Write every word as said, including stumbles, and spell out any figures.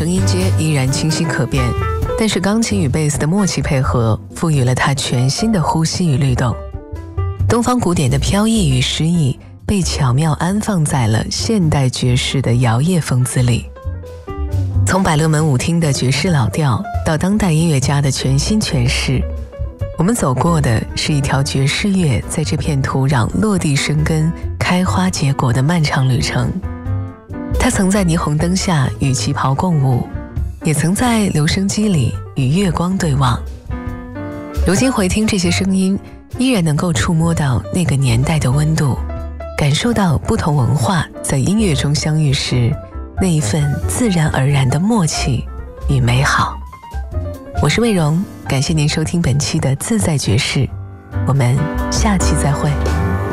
声音阶依然清晰可辨，但是钢琴与贝斯的默契配合赋予了它全新的呼吸与律动。东方古典的飘逸与诗意被巧妙安放在了现代爵士的摇曳风姿里。从百乐门舞厅的爵士老调到当代音乐家的全新诠释，我们走过的是一条爵士乐在这片土壤落地生根、开花结果的漫长旅程。它曾在霓虹灯下与旗袍共舞，也曾在留声机里与月光对望。如今回听这些声音，依然能够触摸到那个年代的温度，感受到不同文化在音乐中相遇时那一份自然而然的默契与美好。我是魏荣，感谢您收听本期的自在爵士，我们下期再会。